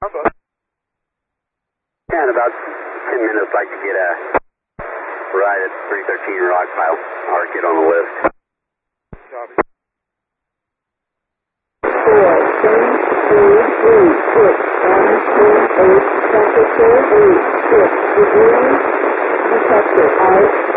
Yeah, in about 10 minutes, like to get a ride at 313 Rockpile, or get on the list. Copy. 4, 7, 8, 6, 1, 4, 8, temperature 8, 6 degrees, detector out.